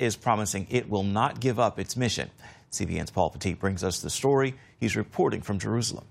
is promising it will not give up its mission. CBN's Paul Petit brings us the story. He's reporting from Jerusalem.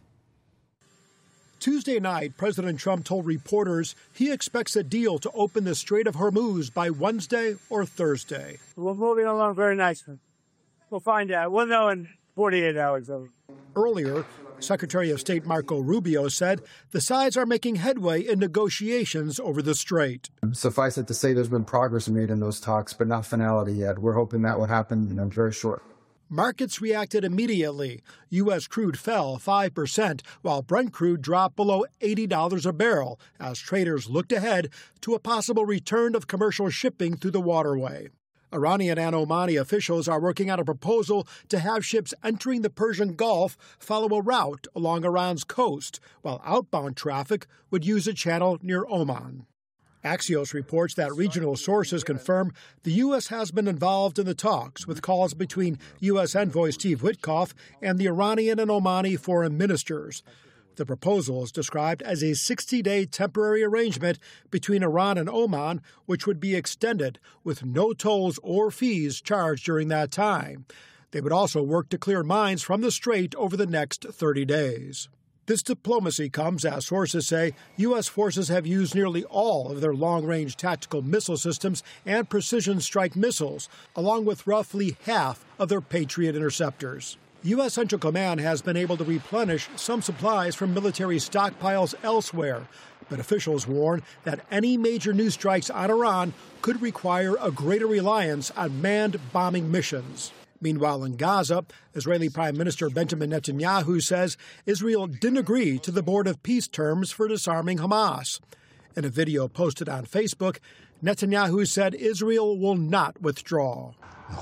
Tuesday night, President Trump told reporters he expects a deal to open the Strait of Hormuz by Wednesday or Thursday. We're moving along very nicely. We'll find out. We'll know in 48 hours. Earlier, Secretary of State Marco Rubio said the sides are making headway in negotiations over the strait. Suffice it to say there's been progress made in those talks, but not finality yet. We're hoping that will happen very short. Markets reacted immediately. U.S. crude fell 5%, while Brent crude dropped below $80 a barrel as traders looked ahead to a possible return of commercial shipping through the waterway. Iranian and Omani officials are working on a proposal to have ships entering the Persian Gulf follow a route along Iran's coast, while outbound traffic would use a channel near Oman. Axios reports that regional sources confirm the U.S. has been involved in the talks, with calls between U.S. envoy Steve Witkoff and the Iranian and Omani foreign ministers. The proposal is described as a 60-day temporary arrangement between Iran and Oman, which would be extended with no tolls or fees charged during that time. They would also work to clear mines from the strait over the next 30 days. This diplomacy comes as sources say U.S. forces have used nearly all of their long-range tactical missile systems and precision strike missiles, along with roughly half of their Patriot interceptors. U.S. Central Command has been able to replenish some supplies from military stockpiles elsewhere, but officials warn that any major new strikes on Iran could require a greater reliance on manned bombing missions. Meanwhile, in Gaza, Israeli Prime Minister Benjamin Netanyahu says Israel didn't agree to the Board of Peace terms for disarming Hamas. In a video posted on Facebook, Netanyahu said Israel will not withdraw.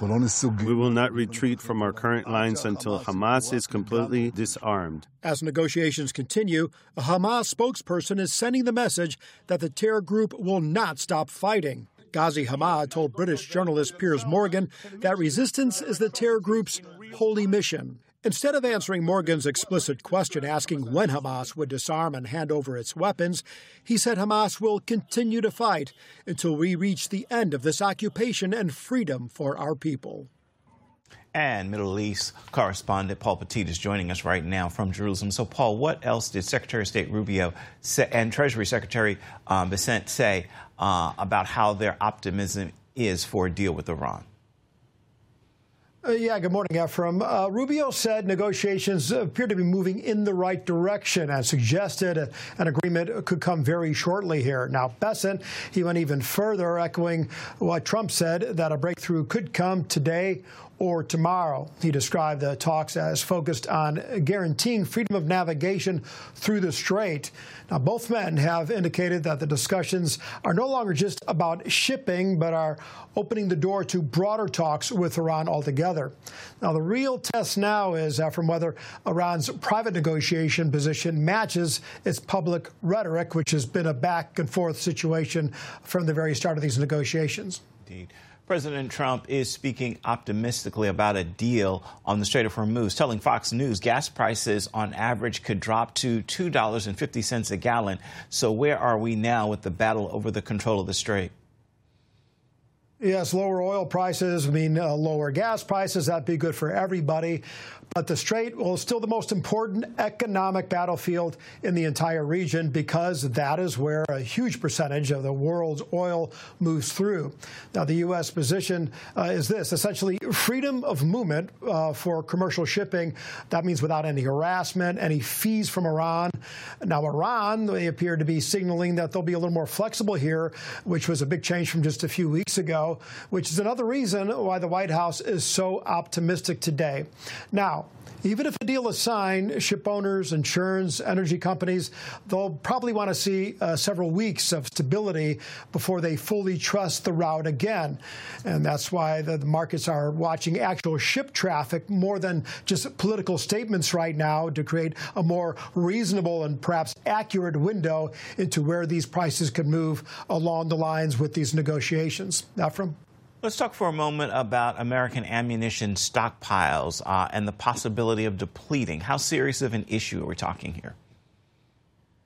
We will not retreat from our current lines until Hamas is completely disarmed. As negotiations continue, a Hamas spokesperson is sending the message that the terror group will not stop fighting. Ghazi Hamad told British journalist Piers Morgan that resistance is the terror group's holy mission. Instead of answering Morgan's explicit question asking when Hamas would disarm and hand over its weapons, he said Hamas will continue to fight until we reach the end of this occupation and freedom for our people. And Middle East correspondent Paul Petit is joining us right now from Jerusalem. So, Paul, what else did Secretary of State Rubio and Treasury Secretary Bessent say about how their optimism is for a deal with Iran? Good morning, Ephraim. Rubio said negotiations appear to be moving in the right direction and suggested an agreement could come very shortly here. Now, Bessent, he went even further, echoing what Trump said, that a breakthrough could come today or tomorrow. He described the talks as focused on guaranteeing freedom of navigation through the strait. Now, both men have indicated that the discussions are no longer just about shipping, but are opening the door to broader talks with Iran altogether. Now, the real test now is from whether Iran's private negotiation position matches its public rhetoric, which has been a back-and-forth situation from the very start of these negotiations. Indeed. President Trump is speaking optimistically about a deal on the Strait of Hormuz, telling Fox News gas prices on average could drop to $2.50 a gallon. So where are we now with the battle over the control of the strait? Yes, lower oil prices mean lower gas prices. That'd be good for everybody. But the strait will still the most important economic battlefield in the entire region because that is where a huge percentage of the world's oil moves through. Now, the U.S. position is this, essentially freedom of movement for commercial shipping. That means without any harassment, any fees from Iran. Now, Iran, they appear to be signaling that they'll be a little more flexible here, which was a big change from just a few weeks ago, which is another reason why the White House is so optimistic today. Now, even if a deal is signed, ship owners, insurance, energy companies, they'll probably want to see several weeks of stability before they fully trust the route again. And that's why the markets are watching actual ship traffic more than just political statements right now to create a more reasonable and perhaps accurate window into where these prices could move along the lines with these negotiations. Ephraim? Let's talk for a moment about American ammunition stockpiles and the possibility of depleting. How serious of an issue are we talking here?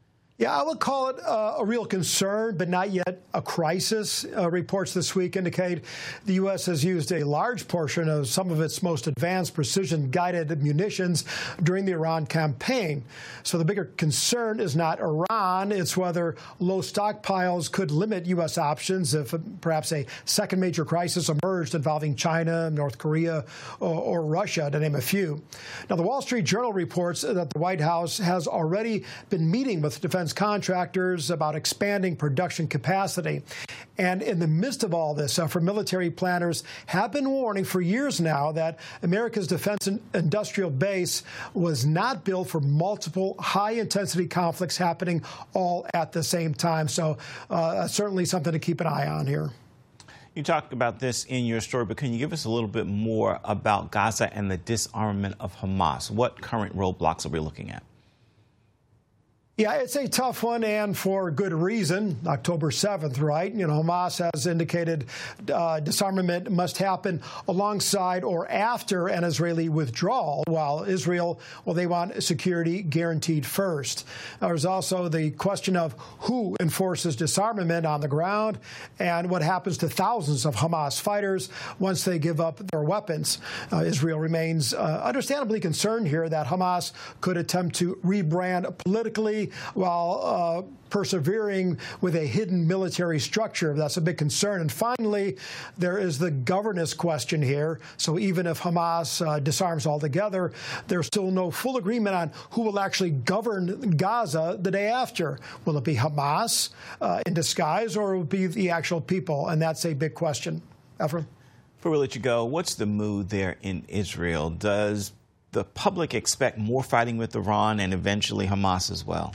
Yeah, I would call it a real concern, but not yet a crisis. Reports this week indicate the U.S. has used a large portion of some of its most advanced precision-guided munitions during the Iran campaign. So the bigger concern is not Iran. It's whether low stockpiles could limit U.S. options if perhaps a second major crisis emerged involving China, North Korea, or Russia, to name a few. Now, the Wall Street Journal reports that the White House has already been meeting with defense contractors about expanding production capacity. And in the midst of all this effort, military planners have been warning for years now that America's defense industrial base was not built for multiple high-intensity conflicts happening all at the same time. So certainly something to keep an eye on here. You talked about this in your story, but can you give us a little bit more about Gaza and the disarmament of Hamas? What current roadblocks are we looking at? Yeah, it's a tough one, and for good reason. October 7th, right? You know, Hamas has indicated disarmament must happen alongside or after an Israeli withdrawal, while Israel, well, they want security guaranteed first. There's also the question of who enforces disarmament on the ground and what happens to thousands of Hamas fighters once they give up their weapons. Israel remains understandably concerned here that Hamas could attempt to rebrand politically while persevering with a hidden military structure. That's a big concern. And finally, there is the governance question here. So even if Hamas disarms altogether, there's still no full agreement on who will actually govern Gaza the day after. Will it be Hamas in disguise, or will it be the actual people? And that's a big question. Ephraim? Before we let you go, what's the mood there in Israel? Does the public expect more fighting with Iran and eventually Hamas as well?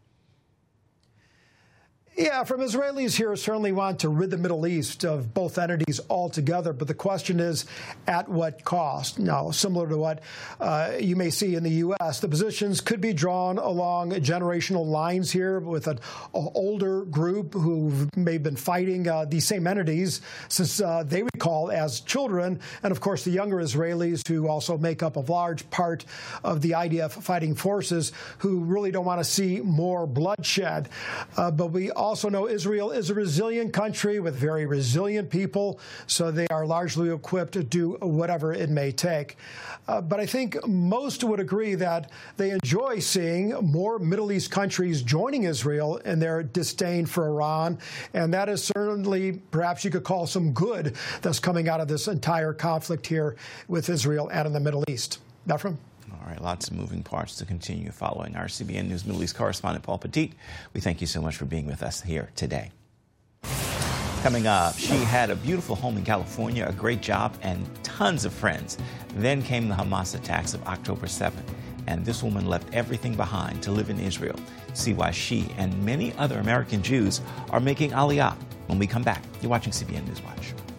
Yeah, from Israelis here certainly want to rid the Middle East of both entities altogether, but the question is at what cost? Now, similar to what you may see in the U.S., the positions could be drawn along generational lines here with an older group who may have been fighting these same entities since they recall as children, and of course the younger Israelis who also make up a large part of the IDF fighting forces who really don't want to see more bloodshed. But we also know Israel is a resilient country with very resilient people, so they are largely equipped to do whatever it may take. But I think most would agree that they enjoy seeing more Middle East countries joining Israel in their disdain for Iran, and that is certainly, perhaps you could call some good that's coming out of this entire conflict here with Israel and in the Middle East. Ephraim? All right, lots of moving parts to continue following. Our CBN News Middle East correspondent, Paul Petit, we thank you so much for being with us here today. Coming up, she had a beautiful home in California, a great job, and tons of friends. Then came the Hamas attacks of October 7th, and this woman left everything behind to live in Israel. See why she and many other American Jews are making Aliyah. When we come back, you're watching CBN News Watch.